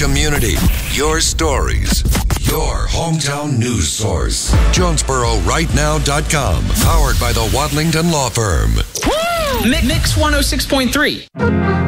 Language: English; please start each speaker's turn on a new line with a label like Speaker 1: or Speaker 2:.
Speaker 1: community, your stories, your hometown news source. JonesboroRightNow.com, powered by the Wadlington Law Firm.
Speaker 2: Mix 106.3.